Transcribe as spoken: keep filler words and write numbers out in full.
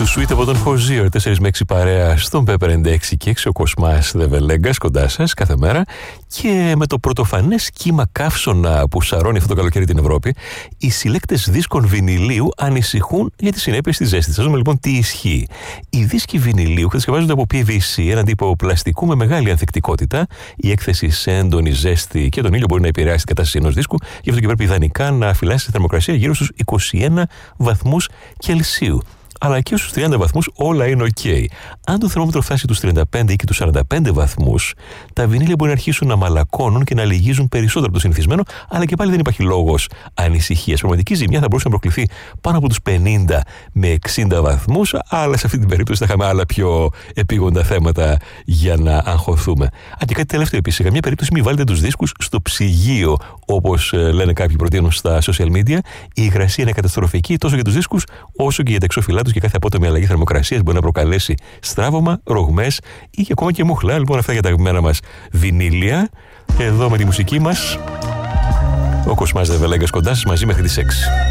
του Sweet από τον Hozier, τέσσερα με έξι παρέα στον Pepper εντ έξι και έξι, ο Κοσμάς Δεβελέγκας κοντά σας κάθε μέρα. Και με το πρωτοφανές κύμα καύσωνα που σαρώνει αυτό το καλοκαίρι την Ευρώπη, οι συλλέκτες δίσκων βινιλίου ανησυχούν για τις συνέπειες της ζέστης. Θα δούμε λοιπόν τι ισχύει. Οι δίσκοι βινιλίου κατασκευάζονται από πι βι σι, έναν τύπο πλαστικού με μεγάλη ανθεκτικότητα. Η έκθεση σε έντονη ζέστη και τον ήλιο μπορεί να επηρεάσει την κατάσταση ενός δίσκου, γι' αυτό και πρέπει ιδανικά να φυλάσει τη θερμοκρασία γύρω στους είκοσι ένα βαθμούς Κελσίου. Αλλά και στους τριάντα βαθμούς όλα είναι ok. Αν το θερμόμετρο φτάσει τους τριάντα πέντε ή και τους σαράντα πέντε βαθμούς, τα βινίλια μπορεί να αρχίσουν να μαλακώνουν και να λυγίζουν περισσότερο από το συνηθισμένο, αλλά και πάλι δεν υπάρχει λόγος ανησυχίας. Πραγματική ζημιά θα μπορούσε να προκληθεί πάνω από τους πενήντα με εξήντα βαθμούς, αλλά σε αυτή την περίπτωση θα είχαμε άλλα πιο επίγοντα θέματα για να αγχωθούμε. Α, και κάτι τελευταίο επίσης. Σε καμία περίπτωση μην βάλετε τους δίσκους στο ψυγείο, όπως λένε κάποιοι προτείνουν στα social media. Η υγρασία είναι καταστροφική τόσο για τους δίσκους όσο και για τα εξώφυλλά τους, και κάθε απότομη αλλαγή θερμοκρασίας μπορεί να προκαλέσει στράβωμα, ρογμές ή και ακόμα και μούχλα. Λοιπόν, αυτά για τα αγαπημένα μας βινίλια. Εδώ με τη μουσική μας, ο Κοσμάς Δεβελέγκας κοντά σας μαζί μέχρι τις έξι.